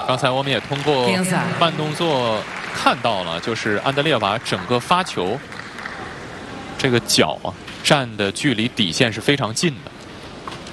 刚才我们也通过慢动作看到了，就是安德烈娃整个发球这个脚啊站的距离底线是非常近的。